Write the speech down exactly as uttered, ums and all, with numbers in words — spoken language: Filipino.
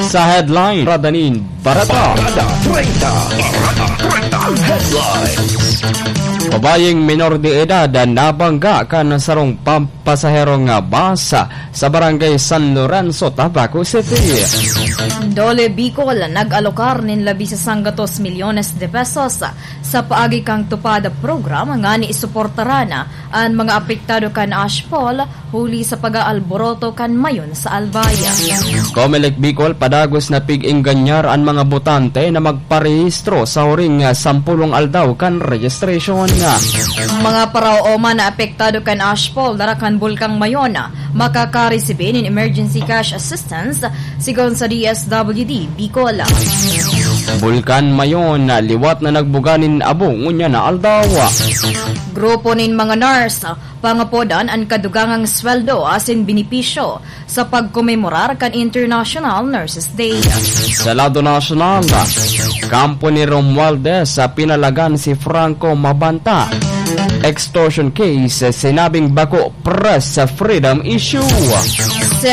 Sa headline, Radanin Barata. Headlines. Babayeng minor de edad nabangga kan sarong pampasahero nga basa sa barangay San Lorenzo, Tabaco City. Dole Bicol nag-alokar nin labi sa sanggatos milyones de pesos sa paagi kang tupada program nga ni isuportaran ang mga apektado kan ashfall huli sa pag-aalboroto kan mayon sa Albaya. Comelec Bicol padagos na pig-inganyar ang mga botante na magparehistro sa huring sampulong aldaw kan registration nga. Mga paraoma na apektado kan ashfall darakan bulkang mayon makakaresibe nin emergency cash assistance sigon sa D S W D Bicol. Bulkan mayon na liwat na nagbuganin abong unya na aldawa. Grupo nin mga nurse pangapodan ang kadugangang sweldo asin binipisyo sa pagkomemorar kan International Nurses Day. Sa lado nasyonal, kampo ni Romualdez sa pinalagan si Franco Mabanta. Extortion case, sinabing bako press sa freedom issue.